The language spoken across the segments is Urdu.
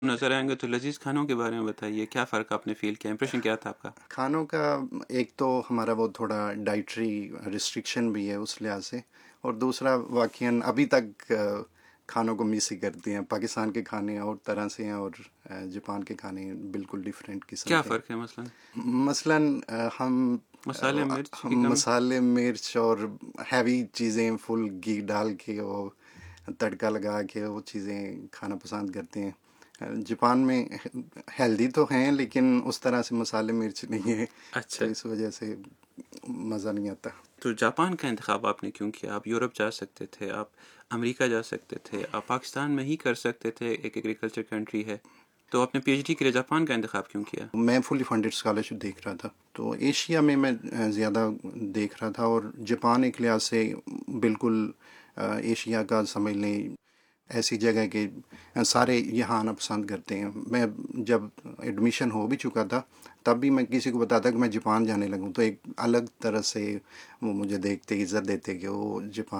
نظر آئیں گے تو لذیذ کھانوں کے بارے میں بتائیے، کیا فرق آپ نے فیل کیا، امپریشن کیا تھا آپ کا؟ کھانوں کا ایک تو ہمارا وہ تھوڑا ڈائٹری ریسٹرکشن بھی ہے اس لحاظ سے، اور دوسرا واقعاً ابھی تک کھانوں کو مس ہی کرتے ہیں. پاکستان کے کھانے اور طرح سے ہیں اور جاپان کے کھانے بالکل ڈیفرینٹ قسم کیا کے. فرق ہے مثلاً؟ مثلاً ہم مسالے مرچ کی ہم کمی؟ مسالے مرچ اور ہیوی چیزیں فل گھی ڈال کے وہ تڑکا لگا کے وہ چیزیں کھانا پسند کرتے ہیں. جاپان میں ہیلدی تو ہیں لیکن اس طرح سے مسالے مرچ نہیں ہے، تو اچھا، اس وجہ سے مزہ نہیں آتا. تو جاپان کا انتخاب آپ نے کیوں کیا؟ آپ یورپ جا سکتے تھے، آپ امریکہ جا سکتے تھے، آپ پاکستان میں ہی کر سکتے تھے، ایک ایگریکلچر کنٹری ہے، تو آپ نے پی ایچ ڈی کے لیے جاپان کا انتخاب کیوں کیا؟ میں فلی فنڈڈ اسکالرشپ دیکھ رہا تھا، تو ایشیا میں زیادہ دیکھ رہا تھا، اور جاپان ایک لحاظ سے بالکل ایشیا کا سمجھ لیں ایسی جگہ کہ سارے یہاں آنا پسند کرتے ہیں. میں جب ایڈمیشن ہو بھی چکا تھا تب بھی میں کسی کو بتاتا کہ میں جاپان جانے لگوں تو ایک الگ طرح سے وہ مجھے دیکھتے، عزت دیتے کہ وہ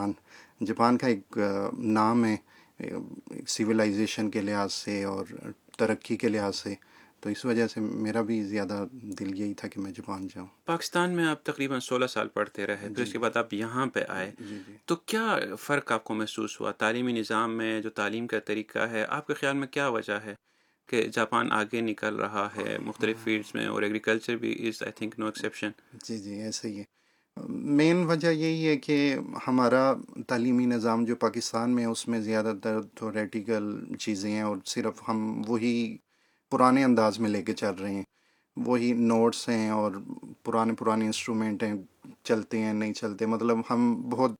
جاپان کا ایک نام ہے سویلائزیشن کے لحاظ سے اور ترقی کے لحاظ سے، تو اس وجہ سے میرا بھی زیادہ دل یہی تھا کہ میں جاپان جاؤں. پاکستان میں آپ تقریباً 16 سال پڑھتے رہے، پھر جی اس کے بعد آپ یہاں پہ آئے، جی جی. تو کیا فرق آپ کو محسوس ہوا تعلیمی نظام میں؟ جو تعلیم کا طریقہ ہے آپ کے خیال میں کیا وجہ ہے کہ جاپان آگے نکل رہا ہے مختلف فیلڈز میں، اور ایگریکلچر بھی از آئی تھنک نو ایکسیپشن؟ جی جی ایسے ہی ہے. مین وجہ یہی ہے کہ ہمارا تعلیمی نظام جو پاکستان میں ہے اس میں زیادہ تر تھوریٹیکل چیزیں ہیں، اور صرف ہم وہی پرانے انداز میں لے کے چل رہے ہیں، وہی نوٹس ہیں اور پرانے انسٹرومنٹ ہیں، چلتے ہیں نہیں چلتے. مطلب ہم بہت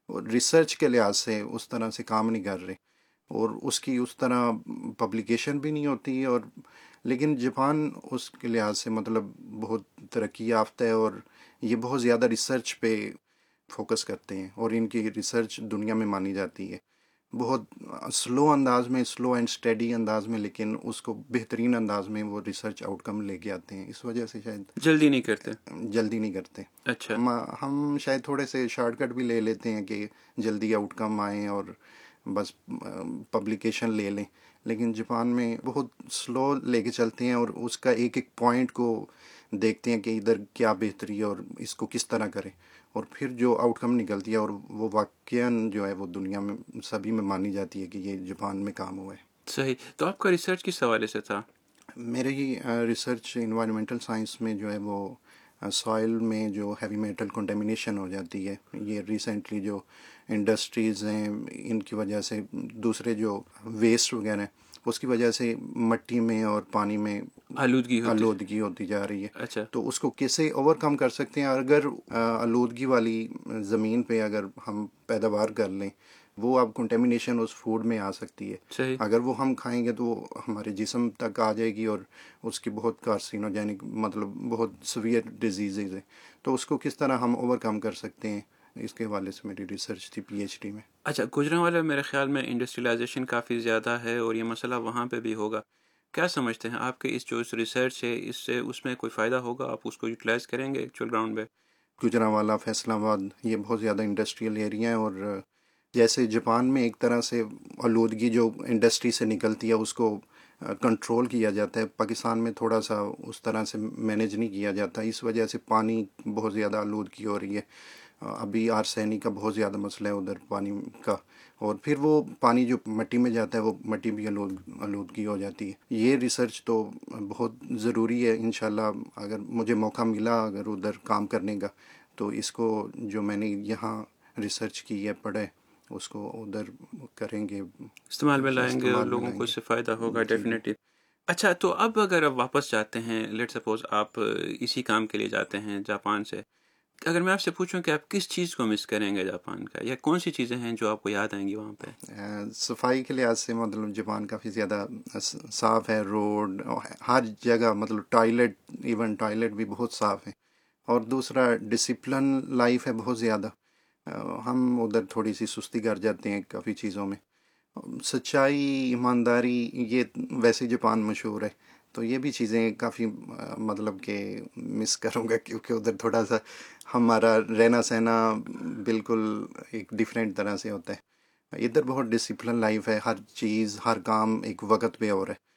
ریسرچ کے لحاظ سے اس طرح سے کام نہیں کر رہے، اور اس کی اس طرح پبلیکیشن بھی نہیں ہوتی. اور لیکن جاپان اس کے لحاظ سے مطلب بہت ترقی یافتہ ہے، اور یہ بہت زیادہ ریسرچ پہ فوکس کرتے ہیں، اور ان کی ریسرچ دنیا میں مانی جاتی ہے. بہت سلو انداز میں، سلو اینڈ اسٹڈی انداز میں، لیکن اس کو بہترین انداز میں وہ ریسرچ آؤٹ کم لے کے آتے ہیں. اس وجہ سے شاید جلدی نہیں کرتے؟ جلدی نہیں کرتے. اچھا، ہم شاید تھوڑے سے شارٹ کٹ بھی لے لیتے ہیں کہ جلدی آؤٹ کم آئیں اور بس پبلیکیشن لے لیں، لیکن جاپان میں بہت سلو لے کے چلتے ہیں، اور اس کا ایک ایک پوائنٹ کو دیکھتے ہیں کہ ادھر کیا بہتری ہے اور اس کو کس طرح کریں، اور پھر جو آؤٹ کم نکلتی ہے اور وہ واقعاً جو ہے وہ دنیا میں سبھی میں مانی جاتی ہے کہ یہ جاپان میں کام ہوا ہے. صحیح. تو آپ کا ریسرچ کس حوالے سے تھا؟ میرے ہی ریسرچ انوائرمنٹل سائنس میں جو ہے وہ سوائل میں جو ہیوی میٹل کنٹیمنیشن ہو جاتی ہے، یہ ریسنٹلی جو انڈسٹریز ہیں ان کی وجہ سے، دوسرے جو ویسٹ وغیرہ ہیں اس کی وجہ سے مٹی میں اور پانی میں آلودگی ہوتی جا رہی ہے. اچھا، تو اس کو کیسے اوور کم کر سکتے ہیں؟ اگر آلودگی والی زمین پہ اگر ہم پیداوار کر لیں، وہ اب کنٹیمنیشن اس فوڈ میں آ سکتی ہے. صحیح. اگر وہ ہم کھائیں گے تو وہ ہمارے جسم تک آ جائے گی، اور اس کی بہت کارسینوجینک مطلب بہت سویئر ڈیزیزز ہیں. تو اس کو کس طرح ہم اوور کم کر سکتے ہیں، اس کے حوالے سے میری ریسرچ تھی پی ایچ ڈی میں. اچھا، گجرانوالہ میرے خیال میں انڈسٹریلائزیشن کافی زیادہ ہے اور یہ مسئلہ وہاں پہ بھی ہوگا. کیا سمجھتے ہیں آپ کے اس جو ریسرچ ہے اس میں کوئی فائدہ ہوگا؟ آپ اس کو یوٹیلائز کریں گے ایکچوئل گراؤنڈ پہ؟ گجرانوالہ، فیصل آباد یہ بہت زیادہ انڈسٹریل ایریا ہیں، اور جیسے جاپان میں ایک طرح سے آلودگی جو انڈسٹری سے نکلتی ہے اس کو کنٹرول کیا جاتا ہے، پاکستان میں تھوڑا سا اس طرح سے مینیج نہیں کیا جاتا. اس وجہ سے پانی بہت زیادہ آلودگی ہو رہی ہے. ابھی آرسینی کا بہت زیادہ مسئلہ ہے ادھر پانی کا، اور پھر وہ پانی جو مٹی میں جاتا ہے وہ مٹی بھی آلودگی ہو جاتی ہے. یہ ریسرچ تو بہت ضروری ہے. انشاءاللہ اگر مجھے موقع ملا اگر ادھر کام کرنے کا تو اس کو جو میں نے یہاں ریسرچ کی ہے پڑھے اس کو ادھر کریں گے، استعمال میں لائیں گے اور استعمال میں لوگوں لائیں کو گے. اس سے فائدہ ہوگا جی جی. ڈیفینیٹلی. اچھا، تو اب اگر آپ واپس جاتے ہیں، لیٹ سپوز آپ اسی کام کے لیے جاتے ہیں جاپان سے، اگر میں آپ سے پوچھوں کہ آپ کس چیز کو مس کریں گے جاپان کا، یا کون سی چیزیں ہیں جو آپ کو یاد آئیں گی وہاں پہ؟ صفائی کے لحاظ سے مطلب جاپان کافی زیادہ صاف ہے، روڈ ہر جگہ مطلب ٹوائلٹ، ایون ٹوائلٹ بھی بہت صاف ہے. اور دوسرا ڈسپلن لائف ہے بہت زیادہ. ہم ادھر تھوڑی سی سستی کر جاتے ہیں کافی چیزوں میں. سچائی، ایمانداری، یہ ویسے جاپان مشہور ہے، تو یہ بھی چیزیں کافی مطلب کہ مس کروں گا، کیونکہ ادھر تھوڑا سا ہمارا رہنا سہنا بالکل ایک ڈیفرینٹ طرح سے ہوتا ہے. ادھر بہت ڈسپلن لائف ہے، ہر چیز ہر کام ایک وقت پہ ہو رہا ہے.